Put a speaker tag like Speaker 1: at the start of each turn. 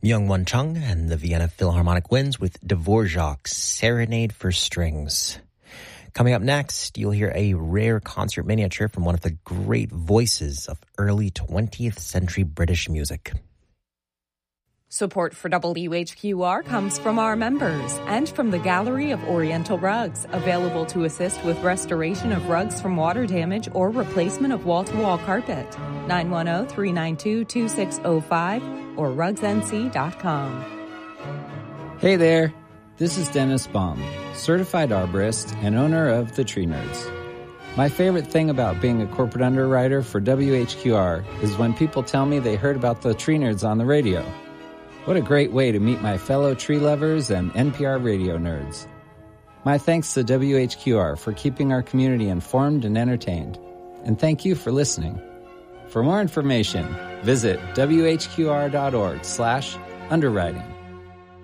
Speaker 1: Myung-Won Chung and the Vienna Philharmonic Winds with Dvorak's Serenade for Strings. Coming up next, you'll hear a rare concert miniature from one of the great voices of early 20th century British music.
Speaker 2: Support for WHQR comes from our members and from the Gallery of Oriental Rugs, available to assist with restoration of rugs from water damage or replacement of wall-to-wall carpet. 910-392-2605 or rugsnc.com.
Speaker 3: Hey there, this is Dennis Baum, certified arborist and owner of The Tree Nerds. My favorite thing about being a corporate underwriter for WHQR is when people tell me they heard about The Tree Nerds on the radio. What a great way to meet my fellow tree lovers and NPR radio nerds. My thanks to WHQR for keeping our community informed and entertained. And thank you for listening. For more information, visit whqr.org/underwriting.